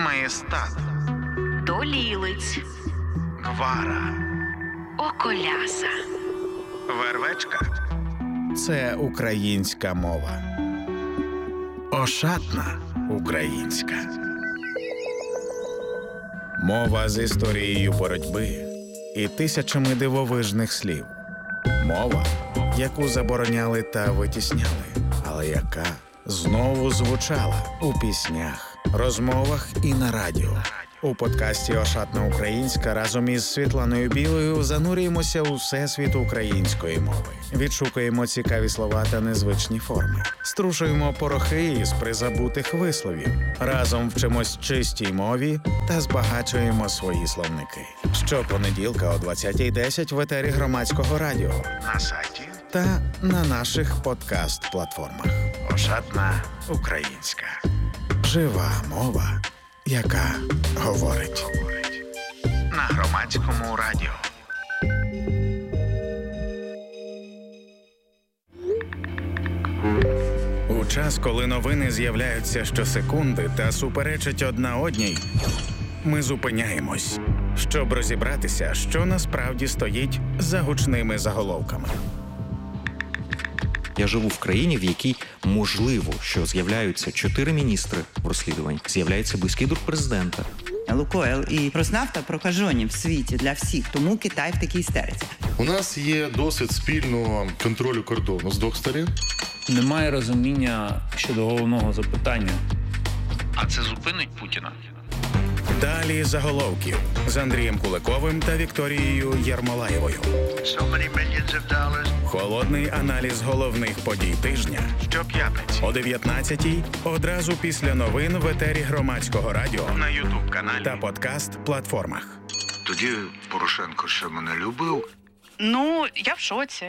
Маєстат, Долілиць, Гвара, Околяса. Вервечка – це українська мова. Ошатна українська. Мова з історією боротьби і тисячами дивовижних слів. Мова, яку забороняли та витісняли, але яка знову звучала у піснях, розмовах і на радіо. У подкасті «Ошатна українська» разом із Світланою Білою занурюємося у всесвіт української мови. Відшукуємо цікаві слова та незвичні форми. Струшуємо порохи із призабутих висловів. Разом вчимось чистій мові та збагачуємо свої словники. Щопонеділка о 20:10 в етері Громадського радіо, на сайті та на наших подкаст-платформах. «Ошатна українська». Жива мова, яка говорить. На Громадському радіо. У час, коли новини з'являються щосекунди та суперечать одна одній, ми зупиняємось, щоб розібратися, що насправді стоїть за гучними заголовками. Я живу в країні, в якій можливо, що з'являються 4 міністри в розслідуванні, з'являється близький друг президента. Лукойл і Роснафта прокажені в світі для всіх, тому Китай в такій істериці. У нас є досвід спільного контролю кордону з двох сторін. Немає розуміння щодо головного запитання. А це зупинить Путіна? Далі заголовків з Андрієм Куликовим та Вікторією Єрмолаєвою. Холодний аналіз головних подій тижня щоп'ятниці о 19:00 одразу після новин в етері Громадського радіо, на YouTube-каналі та подкаст-платформах. Тоді Порошенко ще мене любив. Ну, я в шоці.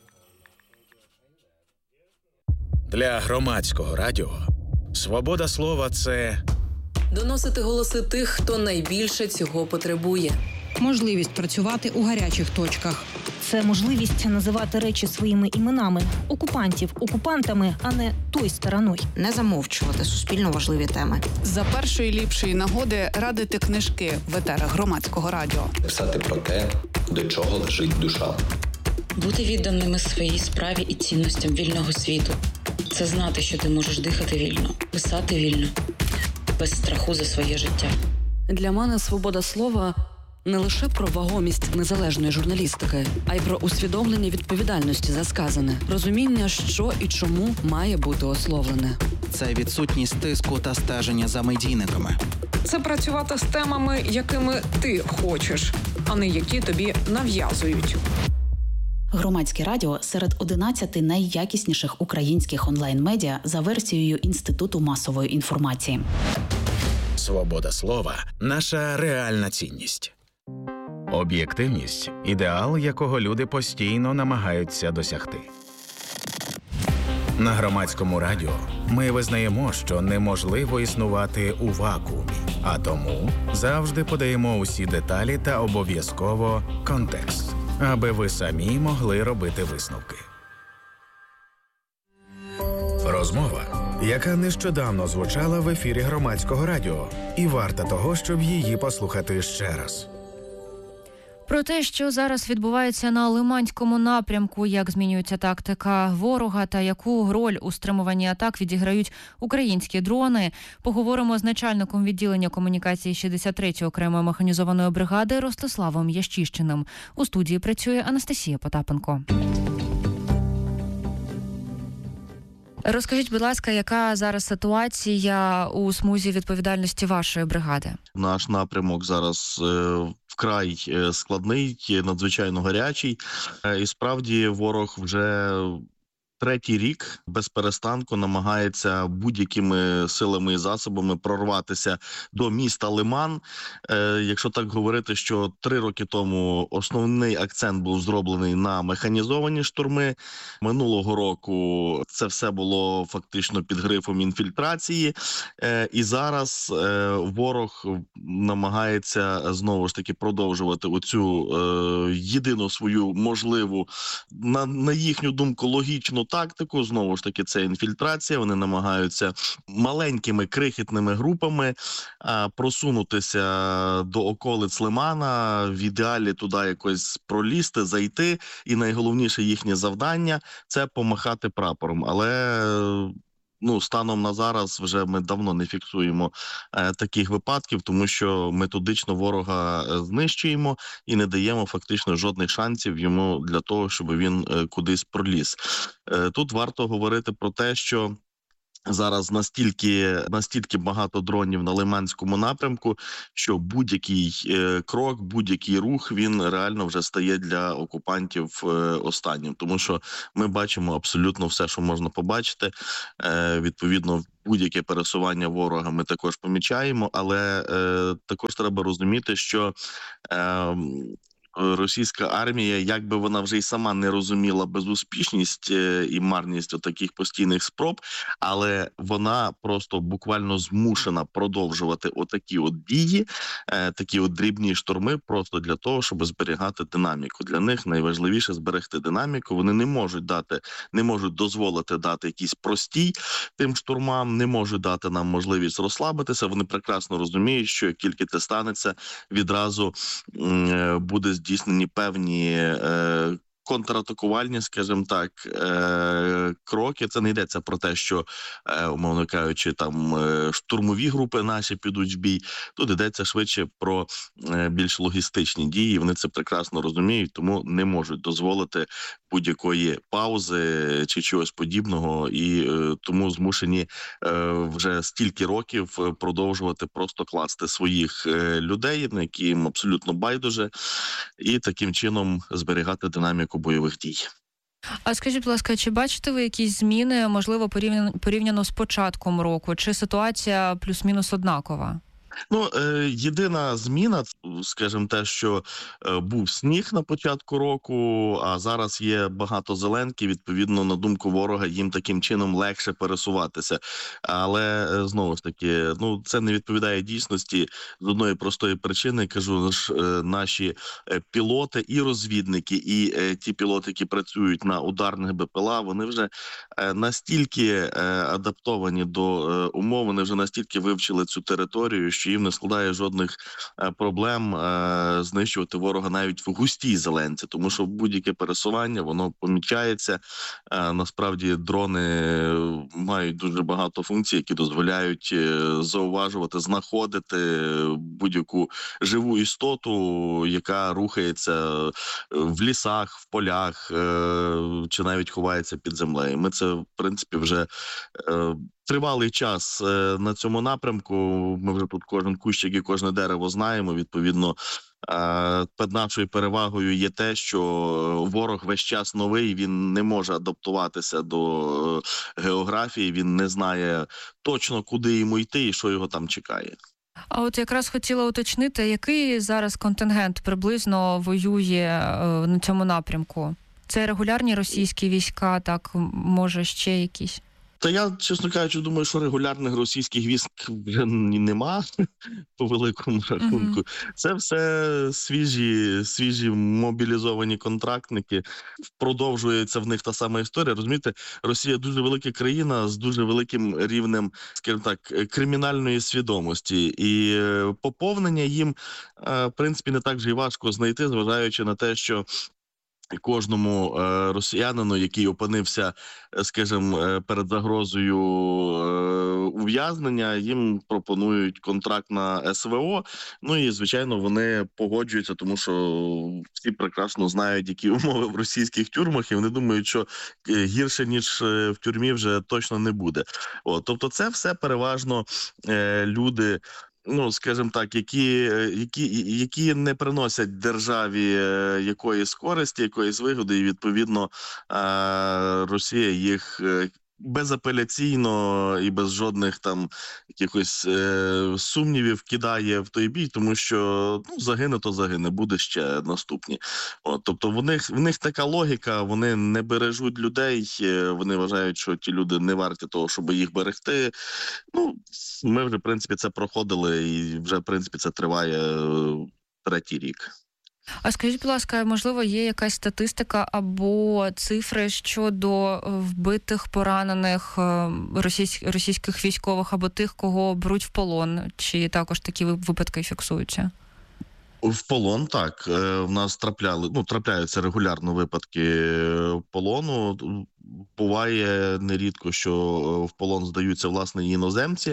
Для Громадського радіо свобода слова – це доносити голоси тих, хто найбільше цього потребує. Можливість працювати у гарячих точках. Це можливість називати речі своїми іменами. Окупантів окупантами, а не той стороною. Не замовчувати суспільно важливі теми. За першої ліпшої нагоди радити книжки в етерах Громадського радіо. Писати про те, до чого лежить душа. Бути відданими своїй справі і цінностям вільного світу. Це знати, що ти можеш дихати вільно, писати вільно, без страху за своє життя. Для мене свобода слова – не лише про вагомість незалежної журналістики, а й про усвідомлення відповідальності за сказане, розуміння, що і чому має бути ословлене. Це відсутність тиску та стеження за медійниками. Це працювати з темами, якими ти хочеш, а не які тобі нав'язують. Громадське радіо серед 11 найякісніших українських онлайн-медіа за версією Інституту масової інформації. свобода слова – наша реальна цінність. Об'єктивність – ідеал, якого люди постійно намагаються досягти. На Громадському радіо ми визнаємо, що неможливо існувати у вакуумі, а тому завжди подаємо усі деталі та обов'язково контекст, аби ви самі могли робити висновки. Розмова, яка нещодавно звучала в ефірі Громадського радіо, і варта того, щоб її послухати ще раз. Про те, що зараз відбувається на Лиманському напрямку, як змінюється тактика ворога та яку роль у стримуванні атак відіграють українські дрони, поговоримо з начальником відділення комунікації 63-ї окремої механізованої бригади Ростиславом Ящіщиним. У студії працює Анастасія Потапенко. Розкажіть, будь ласка, яка зараз ситуація у смузі відповідальності вашої бригади? Наш напрямок зараз вкрай складний, надзвичайно гарячий. І справді ворог вже третій рік без перестанку намагається будь-якими силами і засобами прорватися до міста Лиман. Якщо так говорити, що 3 роки тому основний акцент був зроблений на механізовані штурми. Минулого року це все було фактично під грифом інфільтрації. І зараз ворог намагається знову ж таки продовжувати оцю єдину свою можливу, на їхню думку, логічну тактику. Знову ж таки, це інфільтрація. Вони намагаються маленькими крихітними групами просунутися до околиць Лимана, в ідеалі туди якось пролізти, зайти. І найголовніше їхнє завдання – це помахати прапором. Але станом на зараз вже ми давно не фіксуємо таких випадків, тому що методично ворога знищуємо і не даємо фактично жодних шансів йому для того, щоб він кудись проліз. Тут варто говорити про те, що зараз настільки багато дронів на Лиманському напрямку, що будь-який крок, будь-який рух, він реально вже стає для окупантів останнім. Тому що ми бачимо абсолютно все, що можна побачити. Відповідно, будь-яке пересування ворога ми також помічаємо, але також треба розуміти, що російська армія, як би вона вже й сама не розуміла безуспішність і марність таких постійних спроб, але вона просто буквально змушена продовжувати отакі дії, такі дрібні штурми, просто для того, щоб зберігати динаміку. Для них найважливіше зберегти динаміку. Вони не можуть дозволити дати якийсь простій тим штурмам, не можуть дати нам можливість розслабитися. Вони прекрасно розуміють, що як тільки це станеться, відразу буде здійснені певні контратакувальні, скажімо так, кроки. Це не йдеться про те, що, умовно кажучи, там штурмові групи наші підуть в бій. Тут йдеться швидше про більш логістичні дії. Вони це прекрасно розуміють, тому не можуть дозволити будь-якої паузи чи чогось подібного. І тому змушені вже стільки років продовжувати просто класти своїх людей, на які їм абсолютно байдуже, і таким чином зберігати динаміку бойових дій. А скажіть, будь ласка, чи бачите ви якісь зміни, можливо, порівняно з початком року? Чи ситуація плюс-мінус однакова? Єдина зміна, скажімо, те, що був сніг на початку року, а зараз є багато зеленки, відповідно, на думку ворога, їм таким чином легше пересуватися. Але, знову ж таки, це не відповідає дійсності з одної простої причини. Кажу, наші пілоти і розвідники, і ті пілоти, які працюють на ударних БПЛА, вони вже настільки адаптовані до умов, вони вже настільки вивчили цю територію, що їм не складає жодних проблем знищувати ворога навіть в густій зеленці, тому що будь-яке пересування, воно помічається. Насправді дрони мають дуже багато функцій, які дозволяють зауважувати, знаходити будь-яку живу істоту, яка рухається в лісах, в полях, чи навіть ховається під землею. Ми це, в принципі, вже тривалий час на цьому напрямку. Ми вже тут кожен кущик і кожне дерево знаємо. Відповідно, під нашою перевагою є те, що ворог весь час новий, він не може адаптуватися до географії, він не знає точно, куди йому йти і що його там чекає. А от якраз хотіла уточнити, який зараз контингент приблизно воює на цьому напрямку? Це регулярні російські війська, так, може ще якісь? Та я, чесно кажучи, думаю, що регулярних російських військ вже нема по великому рахунку. Це все свіжі мобілізовані контрактники. Продовжується в них та сама історія. Розумієте, Росія дуже велика країна з дуже великим рівнем, скажімо так, кримінальної свідомості. І поповнення їм, в принципі, не так же й важко знайти, зважаючи на те, що кожному росіянину, який опинився, скажімо, перед загрозою ув'язнення, їм пропонують контракт на СВО. І, звичайно, вони погоджуються, тому що всі прекрасно знають, які умови в російських тюрмах, і вони думають, що гірше, ніж в тюрмі, вже точно не буде. Тобто це все переважно люди, скажімо так, які не приносять державі якоїсь користі, якоїсь вигоди, і, відповідно, Росія їх безапеляційно і без жодних там якихось сумнівів кидає в той бій, тому що загине, то загине, буде ще наступні. Тобто в них така логіка, вони не бережуть людей, вони вважають, що ті люди не варті того, щоб їх берегти. Ми вже, в принципі, це проходили, і вже, в принципі, це триває 3-й рік. А скажіть, будь ласка, можливо, є якась статистика або цифри щодо вбитих, поранених російських військових або тих, кого беруть в полон? Чи також такі випадки фіксуються? В полон, так. В нас трапляються регулярно випадки полону. Буває нерідко, що в полон здаються, власне, іноземці.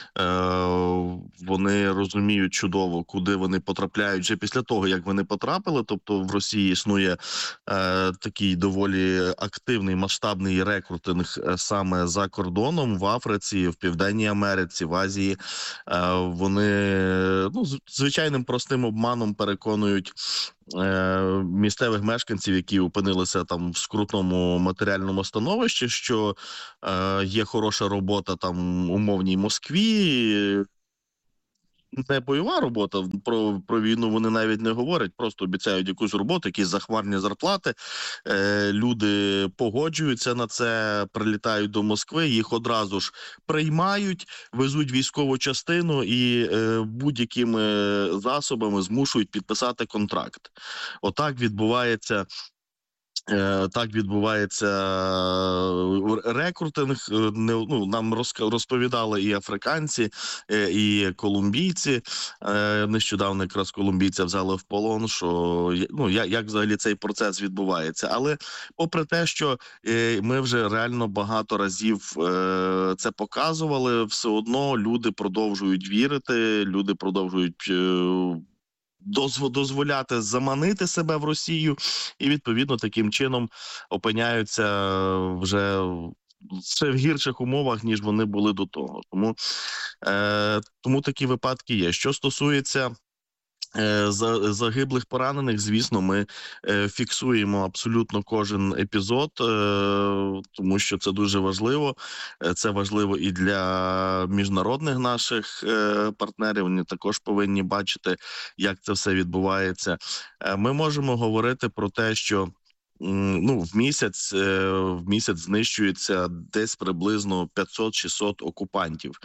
Вони розуміють чудово, куди вони потрапляють вже після того, як вони потрапили. Тобто в Росії існує такий доволі активний, масштабний рекрутинг саме за кордоном, в Африці, в Південній Америці, в Азії. Вони звичайним простим обманом переконують місцевих мешканців, які опинилися там в скрутному матеріальному становищі, що є хороша робота там умовній Москві. Не бойова робота, про війну вони навіть не говорять, просто обіцяють якусь роботу, якісь захмарні зарплати. Люди погоджуються на це, прилітають до Москви, їх одразу ж приймають, везуть військову частину і будь-якими засобами змушують підписати контракт. Отак відбувається. Так відбувається рекрутинг. Нам розповідали і африканці, і колумбійці. Нещодавно якраз колумбійця взяли в полон, що як взагалі цей процес відбувається. Але попри те, що ми вже реально багато разів це показували, все одно люди продовжують вірити, люди продовжують дозволяти заманити себе в Росію і, відповідно, таким чином опиняються вже в гірших умовах, ніж вони були до того. Тому такі випадки є. Що стосується загиблих, поранених, звісно, ми фіксуємо абсолютно кожен епізод, тому що це дуже важливо. Це важливо і для міжнародних наших партнерів, вони також повинні бачити, як це все відбувається. Ми можемо говорити про те, що в місяць знищується десь приблизно 500-600 окупантів.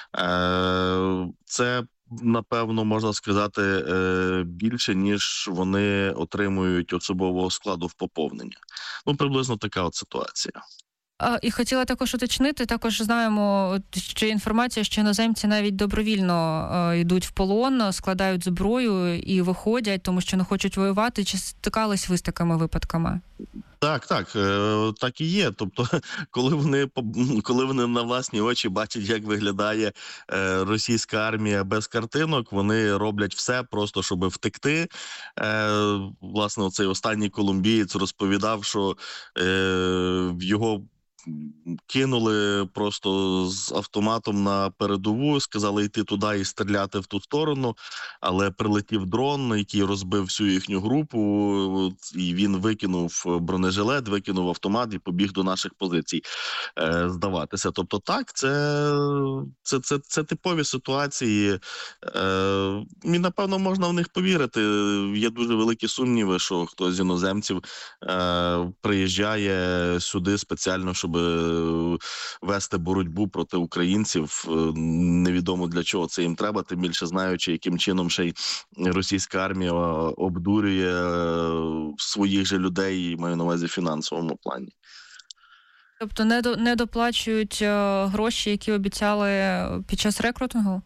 Це, напевно, можна сказати, більше, ніж вони отримують особового складу в поповнення. Приблизно така от ситуація. І хотіла також уточнити, також знаємо, що інформація, що іноземці навіть добровільно йдуть в полон, складають зброю і виходять, тому що не хочуть воювати. Чи стикались ви з такими випадками? Так і є. Тобто, коли вони на власні очі бачать, як виглядає російська армія без картинок, вони роблять все просто, щоб втекти. Власне, оцей останній колумбієць розповідав, що його кинули просто з автоматом на передову, сказали йти туди і стріляти в ту сторону, але прилетів дрон, який розбив всю їхню групу, і він викинув бронежилет, викинув автомат і побіг до наших позицій здаватися. Тобто так, це типові ситуації, і, напевно, можна в них повірити. Є дуже великі сумніви, що хтось з іноземців приїжджає сюди спеціально, щоб вести боротьбу проти українців. Невідомо для чого це їм треба, тим більше знаючи, яким чином ще й російська армія обдурює своїх же людей, маю на увазі в фінансовому плані. Тобто не доплачують гроші, які обіцяли під час рекрутингу?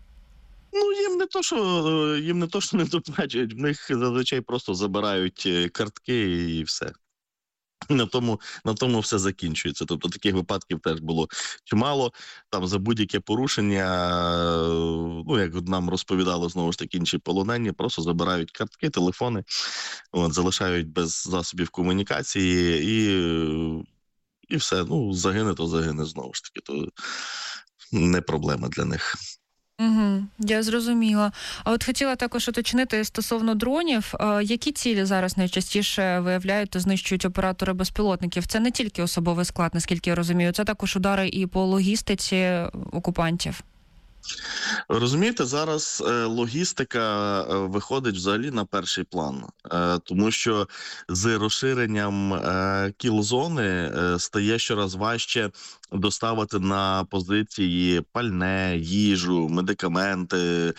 Їм не то, що не доплачують, в них зазвичай просто забирають картки і все. На тому все закінчується. Тобто таких випадків теж було чимало. Там за будь-яке порушення, як нам розповідали знову ж таки інші полонені, просто забирають картки, телефони, залишають без засобів комунікації і все. Загине, то загине знову ж таки. То не проблема для них. Я зрозуміла. А от хотіла також уточнити стосовно дронів. Які цілі зараз найчастіше виявляють та знищують оператори безпілотників? Це не тільки особовий склад, наскільки я розумію, це також удари і по логістиці окупантів. Розумієте, зараз логістика виходить взагалі на перший план, тому що з розширенням кіл-зони стає щораз важче доставити на позиції пальне, їжу, медикаменти,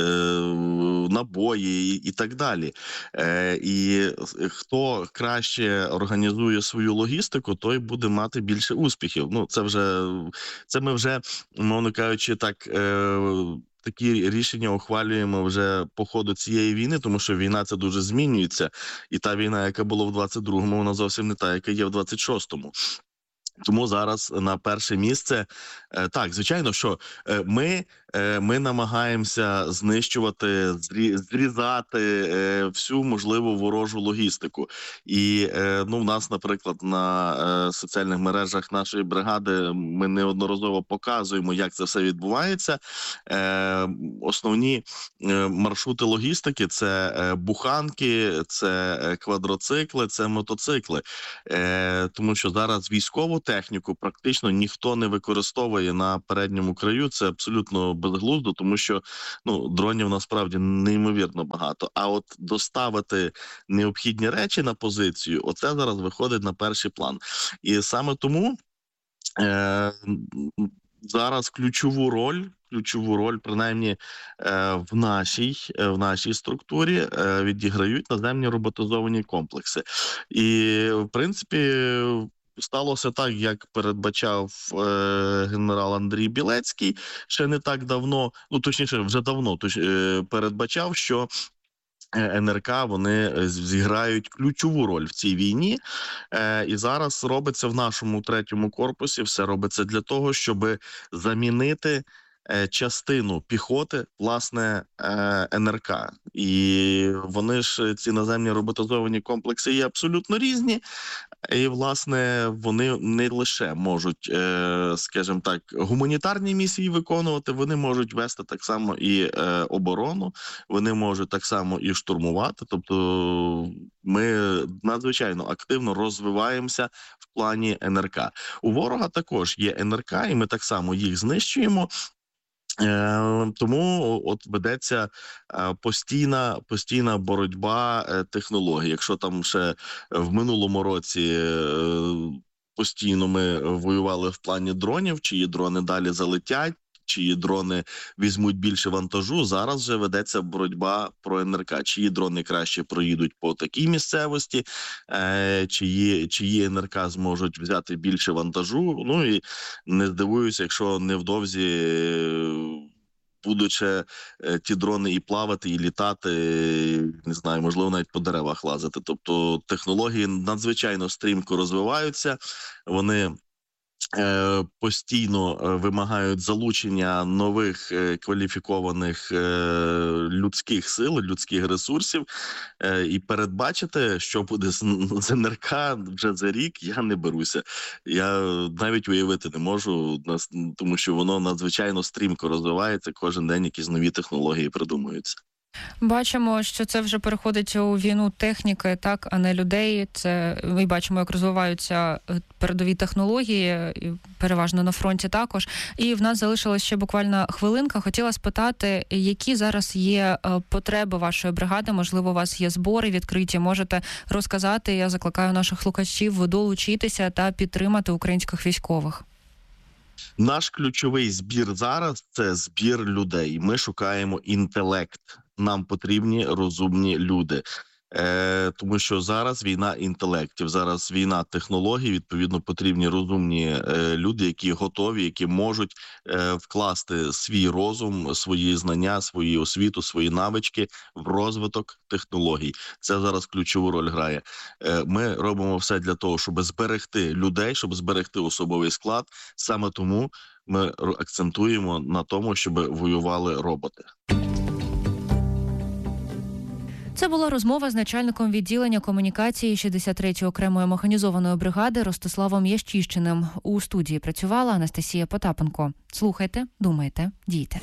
набої і так далі. І хто краще організує свою логістику, той буде мати більше успіхів. Ну, це ми вже, мовно кажучи, такі рішення ухвалюємо вже по ходу цієї війни, тому що війна це дуже змінюється. І та війна, яка була в 22-му, вона зовсім не та, яка є в 26-му. Тому зараз на перше місце, так, звичайно, що ми намагаємося знищувати, зрізати всю можливу ворожу логістику. І в нас, наприклад, на соціальних мережах нашої бригади ми неодноразово показуємо, як це все відбувається. Основні маршрути логістики – це буханки, це квадроцикли, це мотоцикли. Тому що зараз військову техніку практично ніхто не використовує на передньому краю. Це абсолютно безглуздо, тому що дронів насправді неймовірно багато. А от доставити необхідні речі на позицію, оце зараз виходить на перший план. І саме тому зараз ключову роль, принаймні в нашій структурі, відіграють наземні роботизовані комплекси. І, в принципі, сталося так, як передбачав генерал Андрій Білецький ще не так давно, точніше, вже давно передбачав, що НРК, вони зіграють ключову роль в цій війні. І зараз робиться в нашому 3-му корпусі, все робиться для того, щоб замінити частину піхоти, власне, НРК. І вони ж, ці наземні роботизовані комплекси, є абсолютно різні. І, власне, вони не лише можуть, скажімо так, гуманітарні місії виконувати, вони можуть вести так само і оборону, вони можуть так само і штурмувати. Тобто ми надзвичайно активно розвиваємося в плані НРК. У ворога також є НРК, і ми так само їх знищуємо. Тому от ведеться постійна боротьба технологій. Якщо там ще в минулому році постійно ми воювали в плані дронів, чиї дрони далі залетять, чиї дрони візьмуть більше вантажу, зараз вже ведеться боротьба про НРК. Чиї дрони краще проїдуть по такій місцевості, чиї НРК зможуть взяти більше вантажу. Ну і не здивуюся, якщо невдовзі будуть ще ті дрони і плавати, і літати, не знаю, можливо, навіть по деревах лазити. Тобто технології надзвичайно стрімко розвиваються, вони постійно вимагають залучення нових кваліфікованих людських сил, людських ресурсів, і передбачити, що буде з НРК вже за рік, я не беруся. Я навіть уявити не можу, тому що воно надзвичайно стрімко розвивається, кожен день якісь нові технології придумуються. Бачимо, що це вже переходить у війну техніки, так, а не людей. Це ми бачимо, як розвиваються передові технології, переважно на фронті також. І в нас залишилась ще буквально хвилинка. Хотіла спитати, які зараз є потреби вашої бригади? Можливо, у вас є збори відкриті, можете розказати. Я закликаю наших слухачів долучитися та підтримати українських військових. Наш ключовий збір зараз – це збір людей. Ми шукаємо інтелект. Нам потрібні розумні люди. Тому що зараз війна інтелектів, зараз війна технологій, відповідно потрібні розумні люди, які готові, які можуть вкласти свій розум, свої знання, свою освіту, свої навички в розвиток технологій. Це зараз ключову роль грає. Ми робимо все для того, щоб зберегти людей, щоб зберегти особовий склад. Саме тому ми акцентуємо на тому, щоб воювали роботи. Це була розмова з начальником відділення комунікації 63-ї окремої механізованої бригади Ростиславом Ящіщиним. У студії працювала Анастасія Потапенко. Слухайте, думайте, дійте.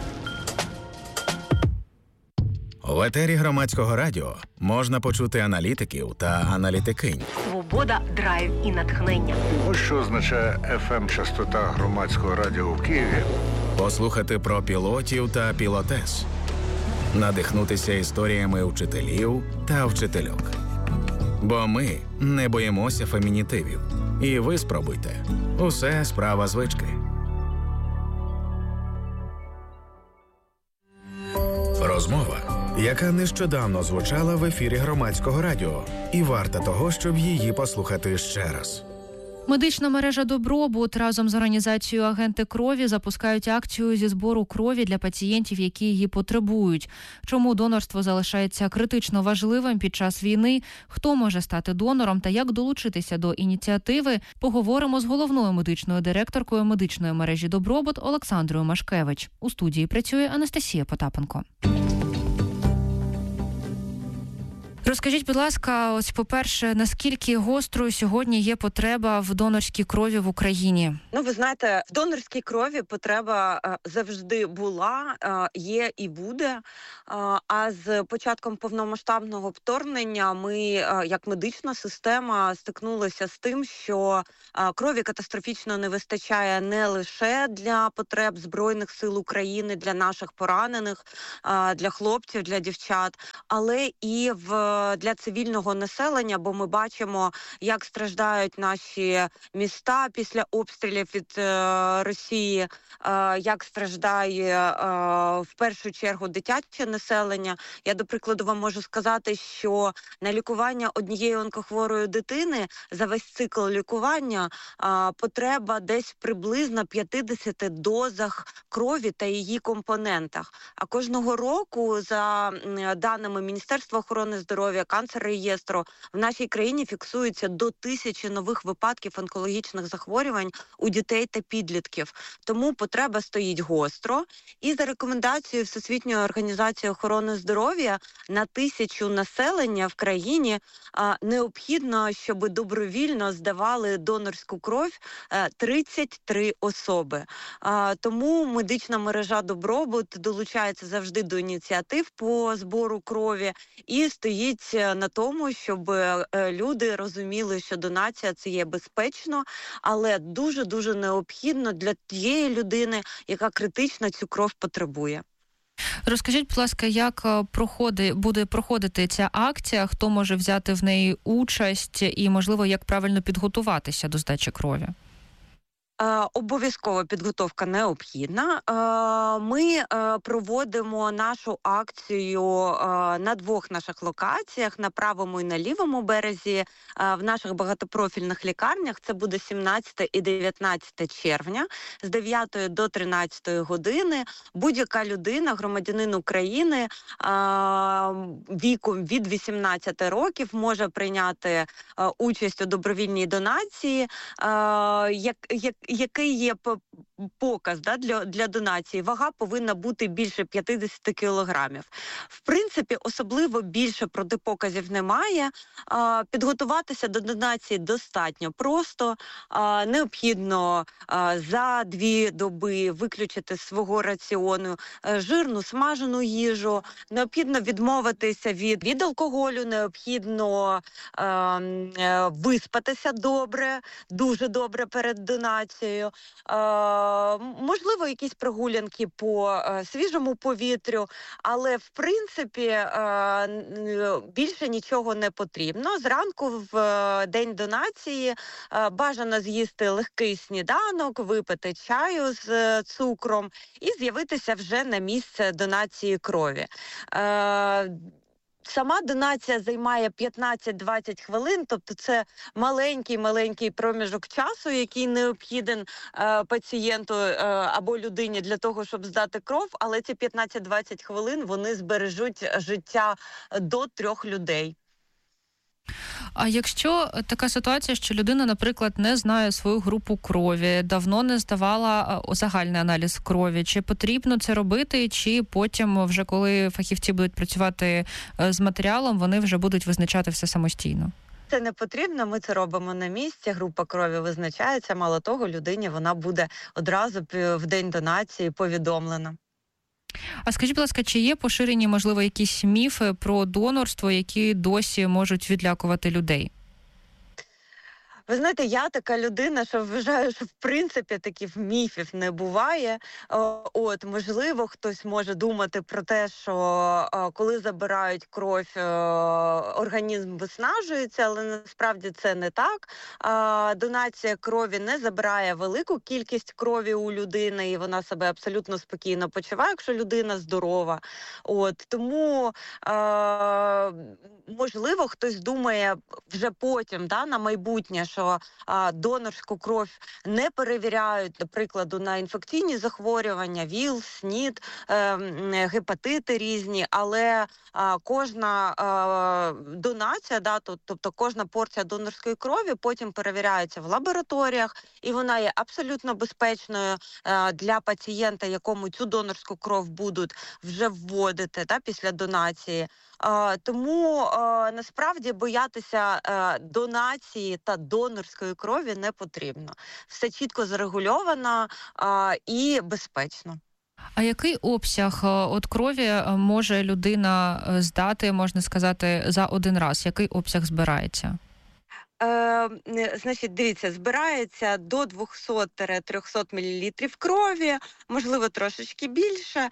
В етері Громадського радіо можна почути аналітиків та аналітикинь. Свобода, драйв і натхнення. Ось що означає FM-частота Громадського радіо в Києві. Послухати про пілотів та пілотес. Надихнутися історіями вчителів та вчительок. Бо ми не боїмося фемінітивів. І ви спробуйте. Усе справа звички. Розмова, яка нещодавно звучала в ефірі Громадського радіо. І варта того, щоб її послухати ще раз. Медична мережа «Добробут» разом з організацією «Агенти крові» запускають акцію зі збору крові для пацієнтів, які її потребують. Чому донорство залишається критично важливим під час війни, хто може стати донором та як долучитися до ініціативи, поговоримо з головною медичною директоркою медичної мережі «Добробут» Олександрою Машкевич. У студії працює Анастасія Потапенко. Розкажіть, будь ласка, ось, по-перше, наскільки гострою сьогодні є потреба в донорській крові в Україні? Ну, ви знаєте, в донорській крові потреба завжди була, є і буде. А з початком повномасштабного вторгнення ми, як медична система, стикнулися з тим, що крові катастрофічно не вистачає не лише для потреб Збройних сил України, для наших поранених, для хлопців, для дівчат, але і для цивільного населення, бо ми бачимо, як страждають наші міста після обстрілів від Росії, як страждає в першу чергу дитяче населення. Я, до прикладу, вам можу сказати, що на лікування однієї онкохворої дитини за весь цикл лікування потреба десь приблизно 50 дозах крові та її компонентах. А кожного року, за даними Міністерства охорони здоров'я, Канцер-реєстру, в нашій країні фіксується до 1000 нових випадків онкологічних захворювань у дітей та підлітків. Тому потреба стоїть гостро. І за рекомендацією Всесвітньої організації охорони здоров'я на 1000 населення в країні необхідно, щоб добровільно здавали донорську кров 33 особи. Тому медична мережа «Добробут» долучається завжди до ініціатив по збору крові і стоїть на тому, щоб люди розуміли, що донація – це є безпечно, але дуже-дуже необхідно для тієї людини, яка критично цю кров потребує. Розкажіть, будь ласка, як буде проходити ця акція, хто може взяти в неї участь і, можливо, як правильно підготуватися до здачі крові? Обов'язкова підготовка необхідна. Ми проводимо нашу акцію на 2 наших локаціях, на правому і на лівому березі, в наших багатопрофільних лікарнях. Це буде 17 і 19 червня з 9 до 13 години. Будь-яка людина, громадянин України віком від 18 років може прийняти участь у добровільній донації, який є показ для донації. Вага повинна бути більше 50 кілограмів. В принципі, особливо більше протипоказів немає. Підготуватися до донації достатньо просто. Необхідно за 2 доби виключити з свого раціону жирну, смажену їжу. Необхідно відмовитися від алкоголю, необхідно виспатися добре, дуже добре перед донацією. Можливо, якісь прогулянки по свіжому повітрю, але, в принципі, більше нічого не потрібно. Зранку в день донації бажано з'їсти легкий сніданок, випити чаю з цукром і з'явитися вже на місце донації крові. Сама донація займає 15-20 хвилин, тобто це маленький проміжок часу, який необхіден пацієнту або людині для того, щоб здати кров, але ці 15-20 хвилин вони збережуть життя до 3 людей. А якщо така ситуація, що людина, наприклад, не знає свою групу крові, давно не здавала загальний аналіз крові, чи потрібно це робити, чи потім, вже коли фахівці будуть працювати з матеріалом, вони вже будуть визначати все самостійно? Це не потрібно, ми це робимо на місці, група крові визначається, мало того, людині вона буде одразу в день донації повідомлена. А скажіть, будь ласка, чи є поширені, можливо, якісь міфи про донорство, які досі можуть відлякувати людей? Ви знаєте, я така людина, що вважаю, що в принципі таких міфів не буває. От, можливо, хтось може думати про те, що коли забирають кров, організм виснажується, але насправді це не так. Донація крові не забирає велику кількість крові у людини, і вона себе абсолютно спокійно почуває, якщо людина здорова. От, тому, можливо, хтось думає вже потім, на майбутнє, що донорську кров не перевіряють, до прикладу, на інфекційні захворювання, ВІЛ, СНІД, гепатити різні, але кожна донація, тобто кожна порція донорської крові потім перевіряється в лабораторіях, і вона є абсолютно безпечною для пацієнта, якому цю донорську кров будуть вже вводити після донації. Тому насправді боятися донації та донорської крові не потрібно. Все чітко зарегульовано і безпечно. А який обсяг от крові може людина здати, можна сказати, за один раз? Який обсяг збирається? Значить, дивіться, збирається до 200-300 мл крові, можливо, трошечки більше.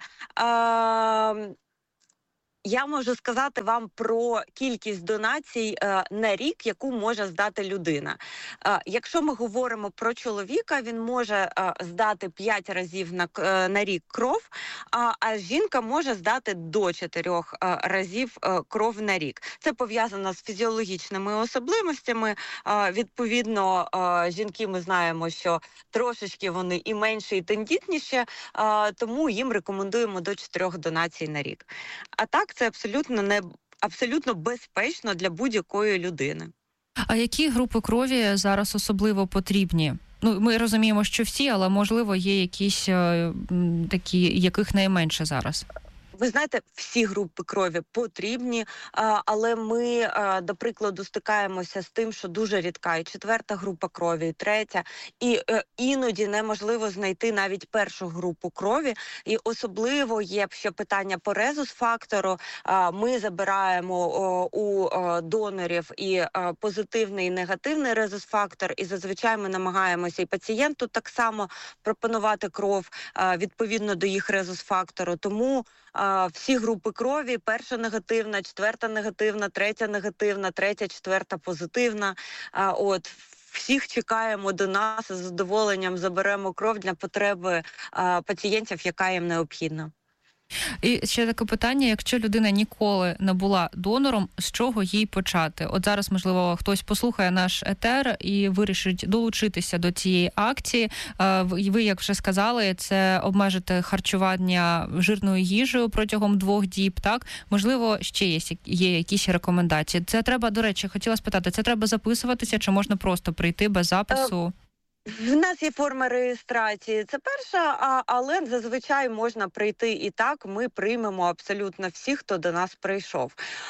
Я можу сказати вам про кількість донацій на рік, яку може здати людина. Якщо ми говоримо про чоловіка, він може здати 5 разів на рік кров, а жінка може здати до 4 разів кров на рік. Це пов'язано з фізіологічними особливостями. Відповідно, жінки ми знаємо, що трошечки вони і менші, і тендітніші, тому їм рекомендуємо до 4 донацій на рік. А так, це абсолютно безпечно для будь-якої людини. А які групи крові зараз особливо потрібні? Ми розуміємо, що всі, але, можливо, є якісь такі, яких найменше зараз? Ви знаєте, всі групи крові потрібні, але ми, до прикладу, стикаємося з тим, що дуже рідка і 4-та група крові, і 3-я, і іноді неможливо знайти навіть 1-шу групу крові, і особливо є ще питання по резус-фактору. Ми забираємо у донорів і позитивний, і негативний резус-фактор, і зазвичай ми намагаємося і пацієнту так само пропонувати кров відповідно до їх резус-фактору, тому всі групи крові, 1-ша негативна, 4-та негативна, 3-я негативна, 3-я, 4-та позитивна. От, всіх чекаємо до нас, з задоволенням заберемо кров для потреби пацієнтів, яка їм необхідна. І ще таке питання, якщо людина ніколи не була донором, з чого їй почати? От зараз, можливо, хтось послухає наш етер і вирішить долучитися до цієї акції. Ви, як вже сказали, це обмежити харчування жирною їжею протягом 2 діб, так? Можливо, ще є якісь рекомендації. Це треба, до речі, хотіла спитати, це треба записуватися, чи можна просто прийти без запису? В нас є форма реєстрації, це перша, але зазвичай можна прийти і так, ми приймемо абсолютно всіх, хто до нас прийшов.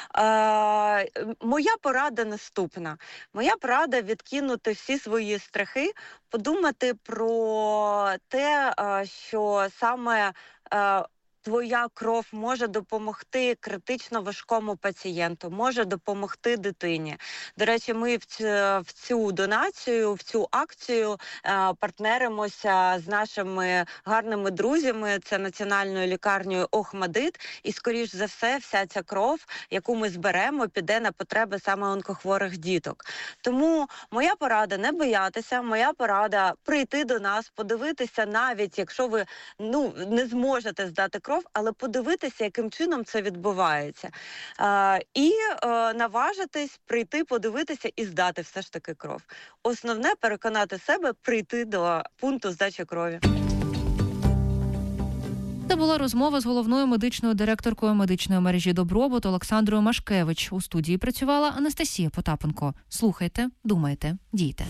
Моя порада наступна. Моя порада відкинути всі свої страхи, подумати про те, що саме твоя кров може допомогти критично важкому пацієнту, може допомогти дитині. До речі, ми в цю донацію, в цю акцію партнеримося з нашими гарними друзями, це Національною лікарнею ОХМАДИТ, і, скоріш за все, вся ця кров, яку ми зберемо, піде на потреби саме онкохворих діток. Тому моя порада – не боятися, моя порада – прийти до нас, подивитися, навіть якщо ви не зможете здати кров, але подивитися, яким чином це відбувається. І наважитись, прийти, подивитися і здати все ж таки кров. Основне – переконати себе прийти до пункту здачі крові. Це була розмова з головною медичною директоркою медичної мережі «Добробут» Олександрою Машкевич. У студії працювала Анастасія Потапенко. Слухайте, думайте, дійте.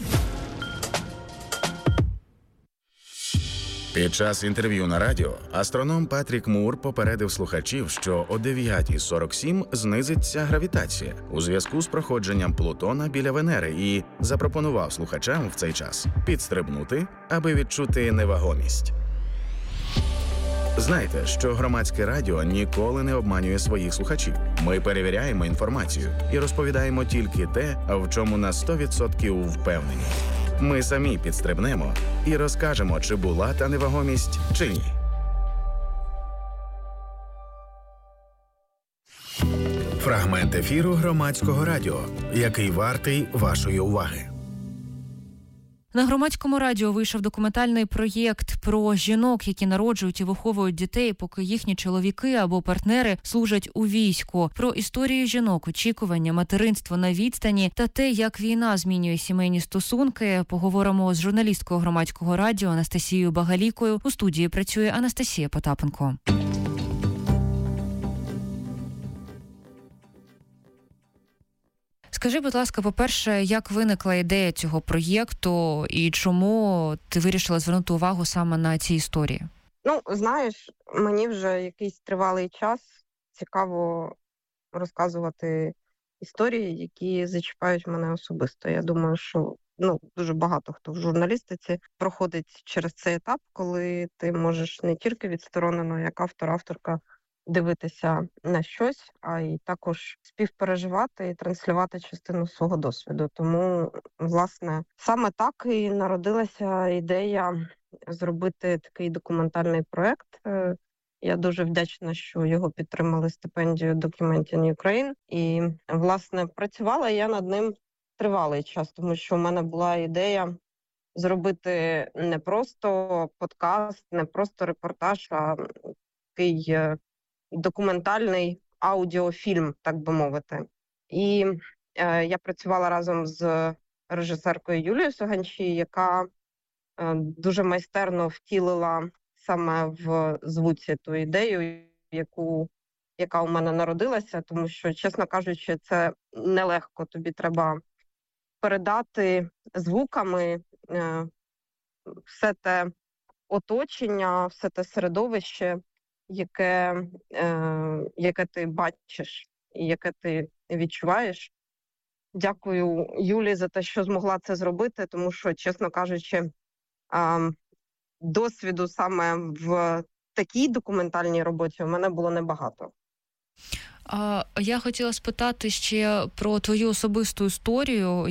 Під час інтерв'ю на радіо астроном Патрік Мур попередив слухачів, що о 9:47 знизиться гравітація у зв'язку з проходженням Плутона біля Венери і запропонував слухачам в цей час підстрибнути, аби відчути невагомість. Знайте, що Громадське радіо ніколи не обманює своїх слухачів. Ми перевіряємо інформацію і розповідаємо тільки те, в чому на 100% впевнені. Ми самі підстрибнемо і розкажемо, чи була та невагомість, чи ні. Фрагмент ефіру Громадського радіо, який вартий вашої уваги. На Громадському радіо вийшов документальний проєкт про жінок, які народжують і виховують дітей, поки їхні чоловіки або партнери служать у війську. Про історію жінок, очікування, материнство на відстані та те, як війна змінює сімейні стосунки, поговоримо з журналісткою Громадського радіо Анастасією Багалікою. У студії працює Анастасія Потапенко. Скажи, будь ласка, по-перше, як виникла ідея цього проєкту і чому ти вирішила звернути увагу саме на ці історії? Ну, знаєш, мені вже якийсь тривалий час цікаво розказувати історії, які зачіпають мене особисто. Я думаю, що дуже багато хто в журналістиці проходить через цей етап, коли ти можеш не тільки відсторонено, як автор-авторка, дивитися на щось, а й також співпереживати і транслювати частину свого досвіду. Тому, власне, саме так і народилася ідея зробити такий документальний проект. Я дуже вдячна, що його підтримали стипендію Documenting Ukraine. І, власне, працювала я над ним тривалий час, тому що в мене була ідея зробити не просто подкаст, не просто репортаж, а такий документальний аудіофільм, так би мовити. І я працювала разом з режисеркою Юлією Суганчі, яка дуже майстерно втілила саме в звуці ту ідею, яка у мене народилася, тому що, чесно кажучи, це нелегко. Тобі треба передати звуками все те оточення, все те середовище, яке ти бачиш і яке ти відчуваєш. Дякую Юлі за те, що змогла це зробити, тому що, чесно кажучи, досвіду саме в такій документальній роботі у мене було небагато. Я хотіла спитати ще про твою особисту історію,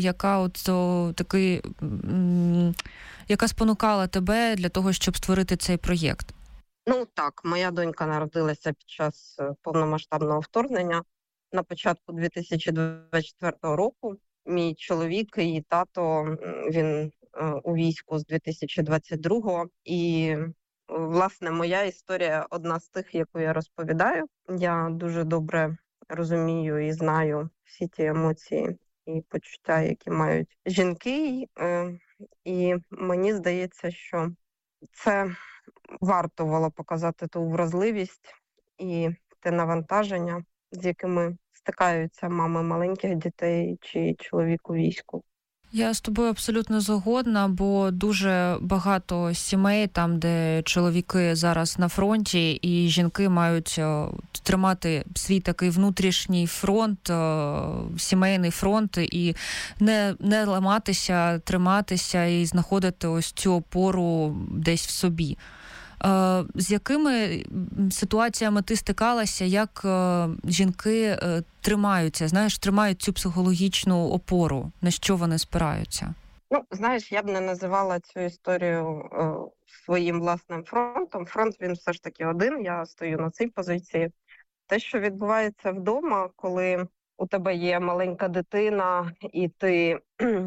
яка спонукала тебе для того, щоб створити цей проєкт. Ну так, моя донька народилася під час повномасштабного вторгнення на початку 2024 року. Мій чоловік і тато, він у війську з 2022-го. І, власне, моя історія одна з тих, яку я розповідаю. Я дуже добре розумію і знаю всі ті емоції і почуття, які мають жінки. І мені здається, що це вартувало показати ту вразливість і те навантаження, з якими стикаються мами маленьких дітей чи чоловік у війську. Я з тобою абсолютно згодна, бо дуже багато сімей, там, де чоловіки зараз на фронті, і жінки мають тримати свій такий внутрішній фронт, сімейний фронт, і не ламатися, триматися і знаходити ось цю опору десь в собі. З якими ситуаціями ти стикалася, як жінки тримаються, тримають цю психологічну опору, на що вони спираються? Ну, знаєш, я б не називала цю історію своїм власним фронтом. Фронт, він все ж таки один, я стою на цій позиції. Те, що відбувається вдома, коли у тебе є маленька дитина і ти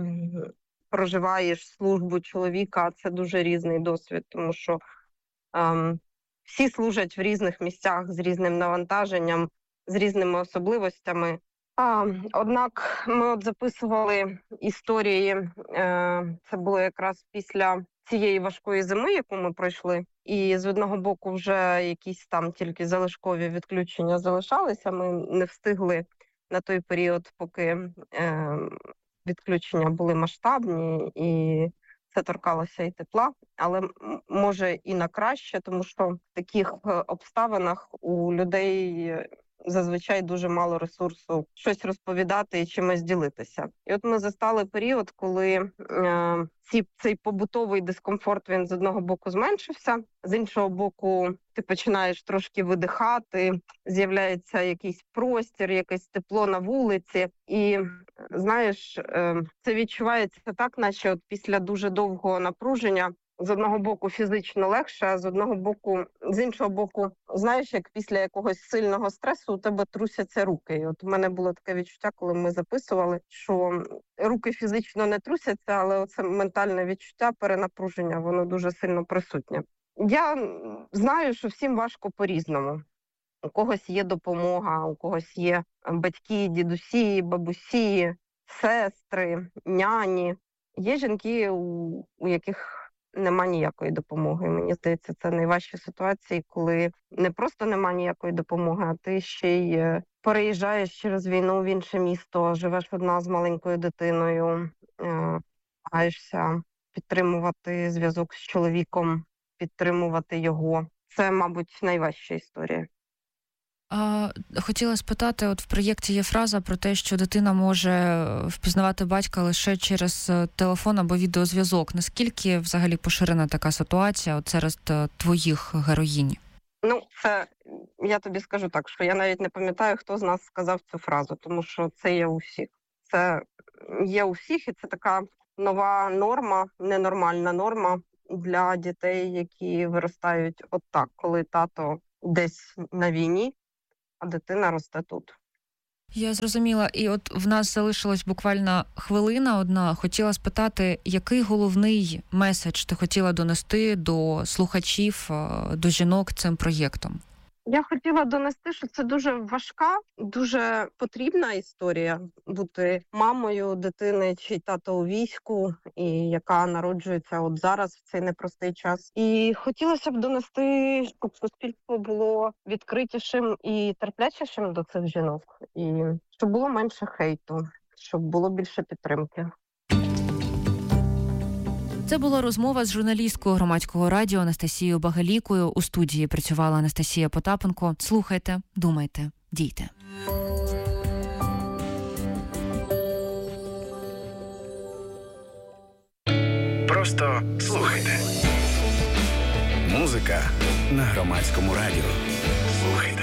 проживаєш службу чоловіка, це дуже різний досвід, тому що всі служать в різних місцях з різним навантаженням, з різними особливостями. Однак ми записували історії, це було якраз після цієї важкої зими, яку ми пройшли. І з одного боку вже якісь там тільки залишкові відключення залишалися. Ми не встигли на той період, поки відключення були масштабні, і це торкалося і тепла, але може і на краще, тому що в таких обставинах у людей зазвичай дуже мало ресурсу щось розповідати і чимось ділитися. І от ми застали період, коли цей побутовий дискомфорт, він з одного боку зменшився, з іншого боку ти починаєш трошки видихати, з'являється якийсь простір, якесь тепло на вулиці. І, знаєш, це відчувається так, наче от після дуже довгого напруження з одного боку фізично легше, а з іншого боку, знаєш, як після якогось сильного стресу у тебе трусяться руки. І от у мене було таке відчуття, коли ми записували, що руки фізично не трусяться, але оце ментальне відчуття перенапруження, воно дуже сильно присутнє. Я знаю, що всім важко по-різному. У когось є допомога, у когось є батьки, дідусі, бабусі, сестри, няні. Є жінки, у яких нема ніякої допомоги. Мені здається, це найважчі ситуації, коли не просто нема ніякої допомоги, а ти ще й переїжджаєш через війну в інше місто, живеш одна з маленькою дитиною, намагаєшся підтримувати зв'язок з чоловіком, підтримувати його. Це, мабуть, найважча історія. Хотіла спитати, от в проєкті є фраза про те, що дитина може впізнавати батька лише через телефон або відеозв'язок. Наскільки взагалі поширена така ситуація от серед твоїх героїнь? Ну, це, я тобі скажу так, що я навіть не пам'ятаю, хто з нас сказав цю фразу, тому що це є у всіх. Це є у всіх, і це така нова норма, ненормальна норма для дітей, які виростають от так, коли тато десь на війні, а дитина росте тут. Я зрозуміла. І от в нас залишилась буквально хвилина одна. Хотіла спитати, який головний меседж ти хотіла донести до слухачів, до жінок цим проєктом? Я хотіла донести, що це дуже важка, дуже потрібна історія бути мамою дитини, чий тато у війську, і яка народжується от зараз в цей непростий час. І хотілося б донести, щоб суспільство було відкритішим і терплячішим до цих жінок, і щоб було менше хейту, щоб було більше підтримки. Це була розмова з журналісткою Громадського радіо Анастасією Багалійкою. У студії працювала Анастасія Потапенко. Слухайте, думайте, дійте. Просто слухайте. Музика на Громадському радіо. Слухайте.